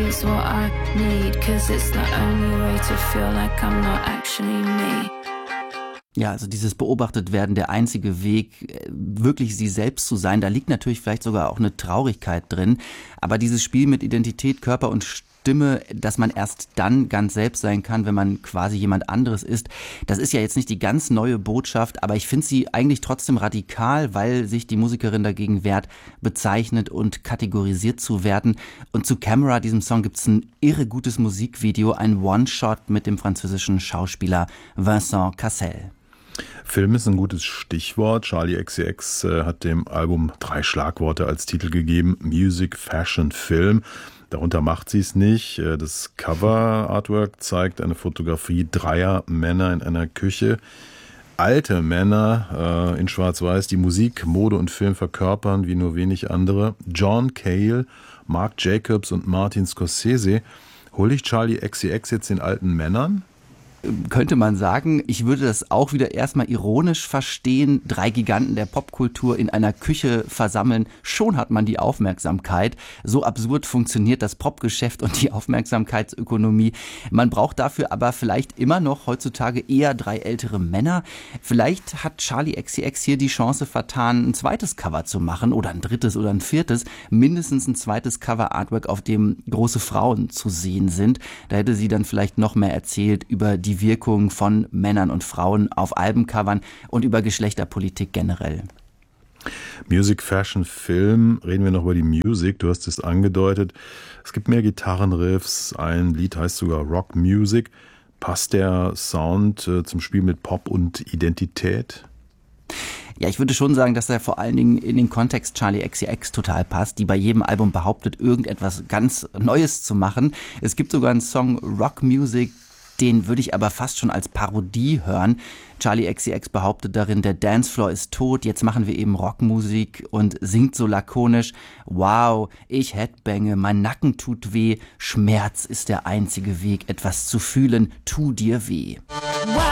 is what I need, 'cause it's the only way to feel like I'm not actually me. Ja, also dieses Beobachtetwerden, der einzige Weg, wirklich sie selbst zu sein, da liegt natürlich vielleicht sogar auch eine Traurigkeit drin. Aber dieses Spiel mit Identität, Körper und Stimme, dass man erst dann ganz selbst sein kann, wenn man quasi jemand anderes ist, das ist ja jetzt nicht die ganz neue Botschaft, aber ich finde sie eigentlich trotzdem radikal, weil sich die Musikerin dagegen wehrt, bezeichnet und kategorisiert zu werden. Und zu Camera, diesem Song, gibt's ein irre gutes Musikvideo, ein One-Shot mit dem französischen Schauspieler Vincent Cassel. Film ist ein gutes Stichwort. Charli XCX hat dem Album 3 Schlagworte als Titel gegeben. Music, Fashion, Film. Darunter macht sie es nicht. Das Cover-Artwork zeigt eine Fotografie dreier Männer in einer Küche. Alte Männer in Schwarz-Weiß, die Musik, Mode und Film verkörpern wie nur wenig andere. John Cale, Marc Jacobs und Martin Scorsese. Hol ich Charli XCX jetzt den alten Männern? Könnte man sagen, ich würde das auch wieder erstmal ironisch verstehen. 3 Giganten der Popkultur in einer Küche versammeln, schon hat man die Aufmerksamkeit. So absurd funktioniert das Popgeschäft und die Aufmerksamkeitsökonomie. Man braucht dafür aber vielleicht immer noch heutzutage eher 3 ältere Männer. Vielleicht hat Charli XCX hier die Chance vertan, ein zweites Cover zu machen oder ein drittes oder ein viertes. Mindestens ein zweites Cover-Artwork, auf dem große Frauen zu sehen sind. Da hätte sie dann vielleicht noch mehr erzählt über die Wirkung von Männern und Frauen auf Albencovern und über Geschlechterpolitik generell. Music, Fashion, Film. Reden wir noch über die Musik. Du hast es angedeutet. Es gibt mehr Gitarrenriffs. Ein Lied heißt sogar Rock Music. Passt der Sound zum Spiel mit Pop und Identität? Ja, ich würde schon sagen, dass er vor allen Dingen in den Kontext Charli XCX total passt, die bei jedem Album behauptet, irgendetwas ganz Neues zu machen. Es gibt sogar einen Song Rock Music, den würde ich aber fast schon als Parodie hören. Charli XCX behauptet darin, der Dancefloor ist tot, jetzt machen wir eben Rockmusik und singt so lakonisch: Wow, ich headbange, mein Nacken tut weh, Schmerz ist der einzige Weg, etwas zu fühlen, tu dir weh.